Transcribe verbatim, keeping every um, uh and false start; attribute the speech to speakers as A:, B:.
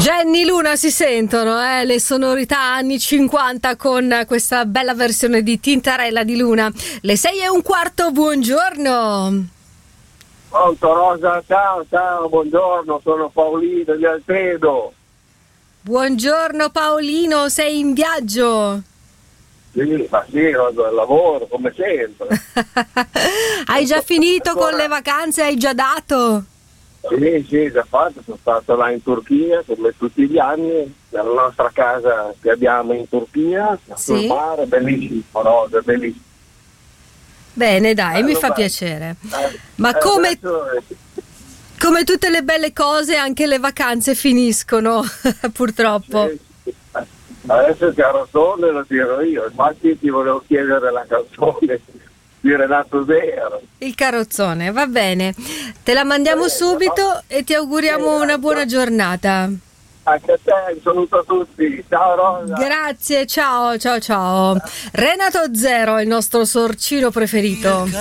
A: Jenny Luna si sentono, eh, le sonorità anni cinquanta con questa bella versione di Tintarella di Luna. Le sei e un quarto, buongiorno.
B: Pronto Rosa, ciao, ciao, buongiorno, sono Paolino di Alfredo.
A: Buongiorno Paolino, sei in viaggio?
B: Sì, ma sì, vado al lavoro come sempre.
A: Hai già finito con le vacanze, hai già dato?
B: Sì, sì, già fatto, sono stato là in Turchia come tutti gli anni, nella nostra casa che abbiamo in Turchia,
A: sì.
B: Sul mare, bellissimo, Rosa, bellissimo.
A: Bene, dai,
B: Eh,
A: mi fa
B: vai.
A: piacere.
B: Eh,
A: Ma
B: eh,
A: come,
B: adesso, eh,
A: come tutte le belle cose, anche le vacanze finiscono, purtroppo.
B: sì, sì. Adesso il carrozzone lo tiro io, infatti ti volevo chiedere la canzone di Renato Zero.
A: Il carrozzone, va bene. Te la mandiamo subito e ti auguriamo una buona giornata.
B: Anche a te, un saluto a tutti, ciao Rosa.
A: Grazie, ciao, ciao, ciao. Renato Zero, il nostro sorcino preferito.